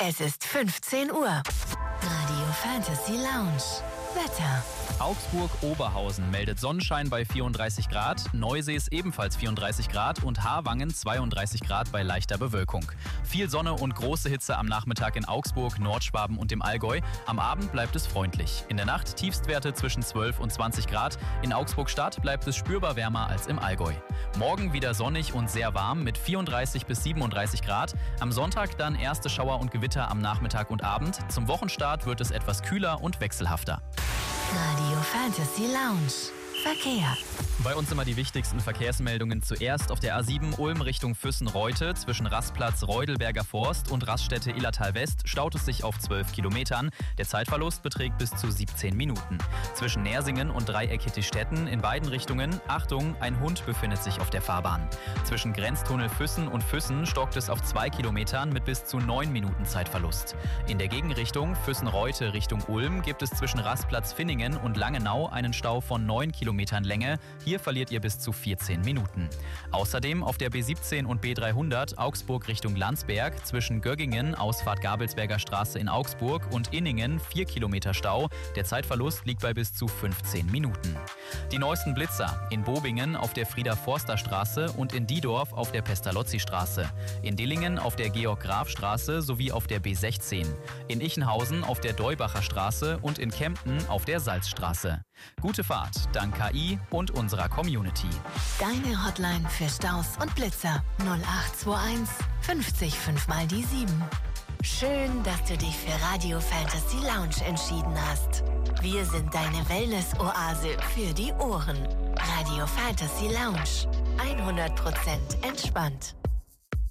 Es ist 15 Uhr. Radio Fantasy Lounge. Wetter. Augsburg-Oberhausen meldet Sonnenschein bei 34 Grad, Neusees ebenfalls 34 Grad und Harwangen 32 Grad bei leichter Bewölkung. Viel Sonne und große Hitze am Nachmittag in Augsburg, Nordschwaben und dem Allgäu. Am Abend bleibt es freundlich. In der Nacht Tiefstwerte zwischen 12 und 20 Grad. In Augsburg-Stadt bleibt es spürbar wärmer als im Allgäu. Morgen wieder sonnig und sehr warm mit 34 bis 37 Grad. Am Sonntag dann erste Schauer und Gewitter am Nachmittag und Abend. Zum Wochenstart wird es etwas kühler und wechselhafter. Radio Fantasy Lounge. Verkehr. Bei uns immer die wichtigsten Verkehrsmeldungen. Zuerst auf der A7 Ulm Richtung Füssen-Reute. Zwischen Rastplatz Reudelberger Forst und Raststätte Illertal West staut es sich auf 12 Kilometern. Der Zeitverlust beträgt bis zu 17 Minuten. Zwischen Nersingen und Dreieck-Hittichstetten in beiden Richtungen, Achtung, ein Hund befindet sich auf der Fahrbahn. Zwischen Grenztunnel Füssen und Füssen stockt es auf 2 Kilometern mit bis zu 9 Minuten Zeitverlust. In der Gegenrichtung Füssen-Reute Richtung Ulm gibt es zwischen Rastplatz Finningen und Langenau einen Stau von 9 Kilometern Länge. Hier verliert ihr bis zu 14 Minuten. Außerdem auf der B17 und B300 Augsburg Richtung Landsberg zwischen Göggingen, Ausfahrt Gabelsberger Straße in Augsburg und Inningen 4 Kilometer Stau. Der Zeitverlust liegt bei bis zu 15 Minuten. Die neuesten Blitzer in Bobingen auf der Frieder-Forster-Straße und in Diedorf auf der Pestalozzi-Straße. In Dillingen auf der Georg-Graf-Straße sowie auf der B16. In Ichenhausen auf der Deubacher Straße und in Kempten auf der Salzstraße. Gute Fahrt dank KI und unserer Community. Deine Hotline für Staus und Blitzer 0821 50 5 mal die 7. Schön, dass du dich für Radio Fantasy Lounge entschieden hast. Wir sind deine Wellness-Oase für die Ohren. Radio Fantasy Lounge. 100% entspannt.